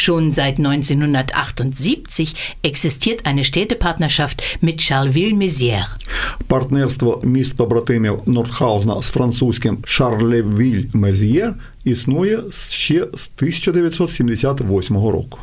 Schon seit 1978 existiert eine Städtepartnerschaft mit Charleville-Mézières. Партнерство міст-побратимів Нордхаузена з французьким Шарлевіль-Мезьєр існує ще з 1978 року.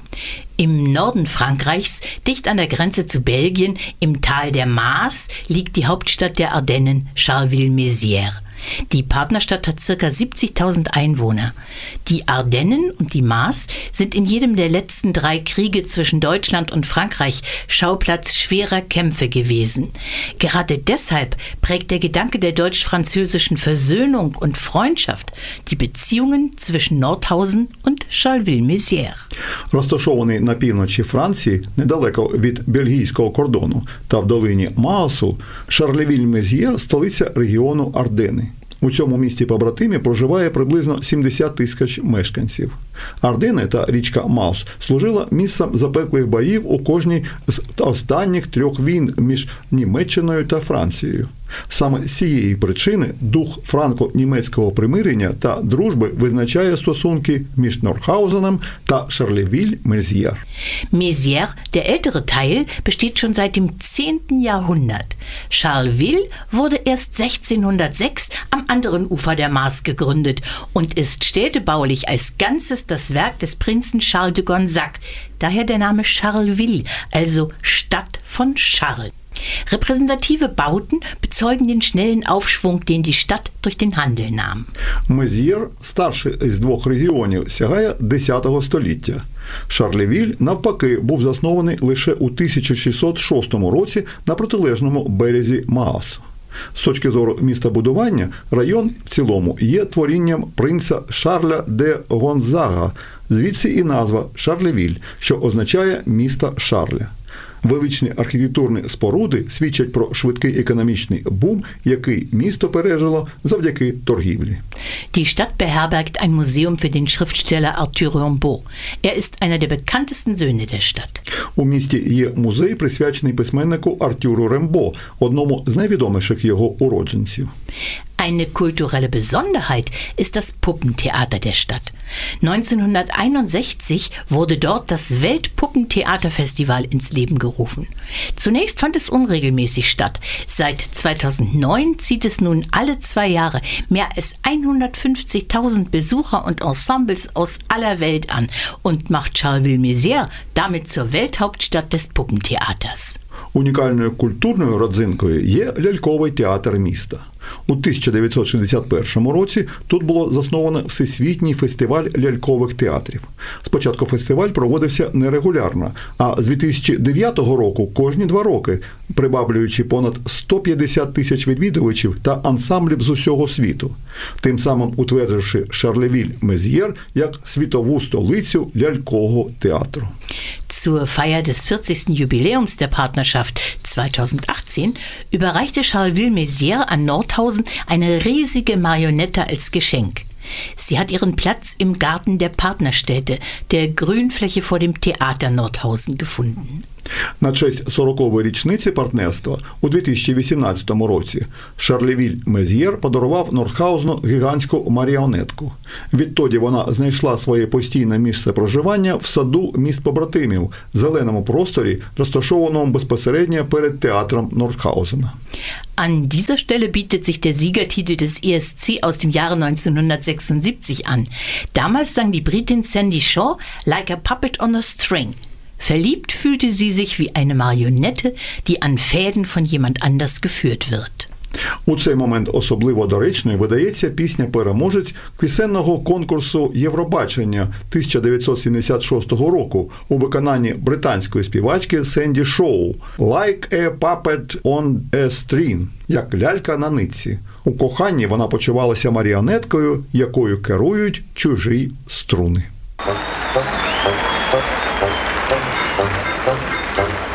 Im Norden Frankreichs, dicht an der Grenze zu Belgien, im Tal der Maas, liegt die Hauptstadt der Ardennen, Charleville-Mézières. Die Partnerstadt hat ca. 70.000 Einwohner. Die Ardennen und die Maas sind in jedem der letzten 3 Kriege zwischen Deutschland und Frankreich Schauplatz schwerer Kämpfe gewesen. Gerade deshalb prägt der Gedanke der deutsch-französischen Versöhnung und Freundschaft die Beziehungen zwischen Nordhausen und Charleville-Mézières. Розташований на півночі Франції, недалеко від бельгійського кордону та в долині Маасу, Шарлевіль-Мезьєр – столиця регіону Ардени. У цьому місті побратимі проживає приблизно 70 тисяч мешканців. Ардени та річка Маус служила місцем запеклих боїв у кожній з останніх 3 війн між Німеччиною та Францією. Саме з цієї причини дух франко-німецького примирення та дружби визначає стосунки між Нордхаузеном та Charleville-Mézières. Mézières, der ältere Teil, besteht schon seit dem 10. Jahrhundert. Charleville wurde erst 1606 am anderen Ufer der Maas gegründet und ist städtebaulich als Ganzes das Werk des Prinzen Charles de Gonzague, daher der Name Charleville, also Stadt von Charles. Repräsentative Bauten bezeugen den schnellen Aufschwung, den die Stadt durch den Handel nahm. Мезьєр, старший із 2 регіонів, сягає 10 століття. Шарлевіль, навпаки, був заснований лише у 1606 році на протилежному березі Маасу. З точки зору містобудування, район в цілому є творінням принца Шарля де Гонзага, звідси і назва Шарлевіль, що означає «місто Шарля». Величні архітектурні споруди свідчать про швидкий економічний бум, який місто пережило завдяки торгівлі. Die Stadt beherbergt ein Museum für den Schriftsteller Arthur Rimbaud. Er ist einer der bekanntesten Söhne der Stadt. У місті є музей, присвячений письменнику Артюру Рембо, одному з найвідоміших його уродженців. Eine kulturelle Besonderheit ist das Puppentheater der Stadt. 1961 wurde dort das Weltpuppentheaterfestival ins Leben gerufen. Zunächst fand es unregelmäßig statt. Seit 2009 zieht es nun alle 2 Jahre mehr als 150.000 Besucher und Ensembles aus aller Welt an und macht Charleville-Mézières damit zur Welthauptstadt des Puppentheaters. Унікальною культурною родзинкою є ляльковий театр міста. У 1961 році тут було засновано Всесвітній фестиваль лялькових театрів. Спочатку фестиваль проводився нерегулярно, а з 2009 року кожні 2 роки, прибавлюючи понад 150 тисяч відвідувачів та ансамблів з усього світу, тим самим утвердивши Шарлевіль-Мезьєр як світову столицю лялькового театру. Zur Feier des 40. Jubiläums der Partnerschaft 2018 überreichte Charleville-Mézières an Nordhausen eine riesige Marionette als Geschenk. Sie hat ihren Platz im Garten der Partnerstädte, der Grünfläche vor dem Theater Nordhausen, gefunden. На честь 40-ї річниці партнерства у 2018 році Шарлевіль-Мезьєр подарував Нордхаузену гігантську маріонетку. Відтоді вона знайшла своє постійне місце проживання в саду міст-побратимів, зеленому просторі, розташованому безпосередньо перед театром Нордхаузена. An dieser Stelle bietet sich der Siegertitel des ESC aus dem Jahre 1976 an. Damals sang die Britin Sandy Shaw "Like a Puppet on a String". Verliebt fühlte sie sich wie eine Marionette, die an Fäden von jemand anders geführt wird. У цей момент особливо доречною видається пісня-переможець пісенного конкурсу Євробачення 1976 року у виконанні британської співачки Сенді Шоу «Like a puppet on a string», як лялька на нитці. У коханні вона почувалася маріонеткою, якою керують чужі струни.